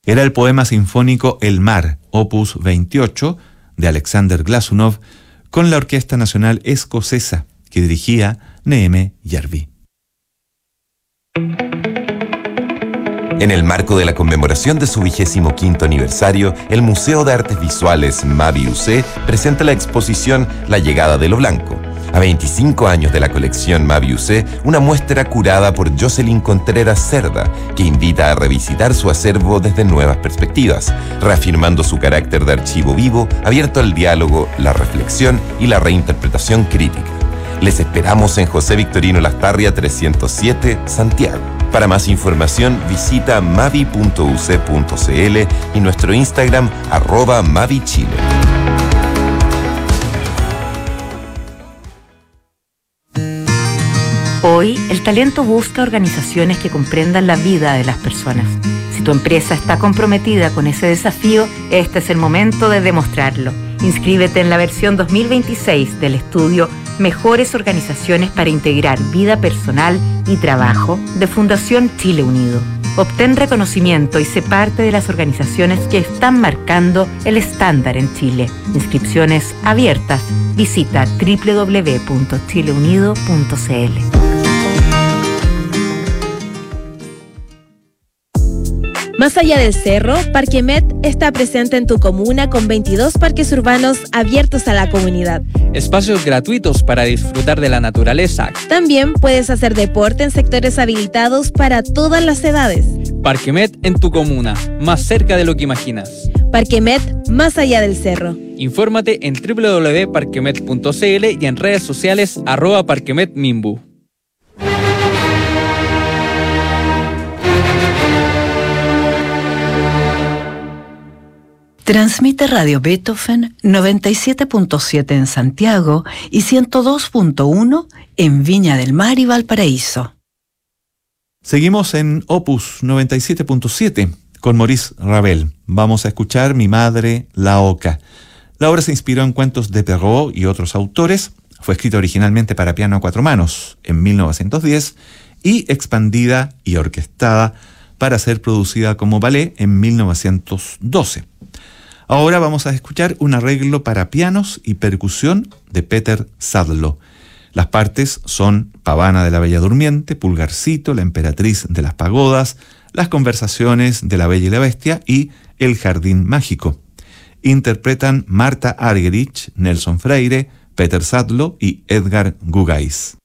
Era el poema sinfónico El Mar, opus 28, de Alexander Glazunov, con la Orquesta Nacional Escocesa, que dirigía Neeme Järvi. En el marco de la conmemoración de su 25º aniversario, el Museo de Artes Visuales Mavi UC presenta la exposición La Llegada de lo Blanco. A 25 años de la colección Mavi UC, una muestra curada por Jocelyn Contreras Cerda, que invita a revisitar su acervo desde nuevas perspectivas, reafirmando su carácter de archivo vivo, abierto al diálogo, la reflexión y la reinterpretación crítica. Les esperamos en José Victorino Lastarria 307, Santiago. Para más información, visita mavi.uc.cl y nuestro Instagram @mavichile. Hoy, el talento busca organizaciones que comprendan la vida de las personas. Si tu empresa está comprometida con ese desafío, este es el momento de demostrarlo. Inscríbete en la versión 2026 del estudio Mejores Organizaciones para Integrar Vida Personal y Trabajo de Fundación Chile Unido. Obtén reconocimiento y sé parte de las organizaciones que están marcando el estándar en Chile. Inscripciones abiertas. Visita www.chileunido.cl. Más allá del cerro, Parquemet está presente en tu comuna con 22 parques urbanos abiertos a la comunidad. Espacios gratuitos para disfrutar de la naturaleza. También puedes hacer deporte en sectores habilitados para todas las edades. Parquemet en tu comuna, más cerca de lo que imaginas. Parquemet, más allá del cerro. Infórmate en www.parquemet.cl y en redes sociales @parquemetmimbu. Transmite Radio Beethoven 97.7 en Santiago y 102.1 en Viña del Mar y Valparaíso. Seguimos en Opus 97.7 con Maurice Ravel. Vamos a escuchar Mi Madre, la Oca. La obra se inspiró en cuentos de Perrault y otros autores. Fue escrita originalmente para piano a 4 manos en 1910 y expandida y orquestada para ser producida como ballet en 1912. Ahora vamos a escuchar un arreglo para pianos y percusión de Peter Sadlo. Las partes son Pavana de la Bella Durmiente, Pulgarcito, La Emperatriz de las Pagodas, Las Conversaciones de la Bella y la Bestia y El Jardín Mágico. Interpretan Marta Argerich, Nelson Freire, Peter Sadlo y Edgar Gugáis.